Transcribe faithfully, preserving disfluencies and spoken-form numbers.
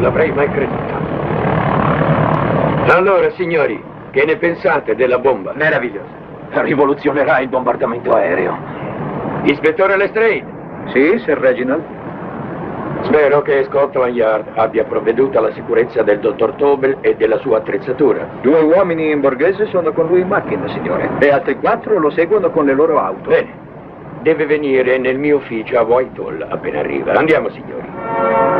l'avrei mai creduto. Allora, signori, che ne pensate della bomba? Meraviglioso. Rivoluzionerà il bombardamento aereo. Ispettore Lestrade. Sì, Sir Reginald? Spero che Scotland Yard abbia provveduto alla sicurezza del dottor Tobel e della sua attrezzatura. Due uomini in borghese sono con lui in macchina, signore. E altri quattro lo seguono con le loro auto. Bene. Deve venire nel mio ufficio a Whitehall appena arriva. Andiamo, signori.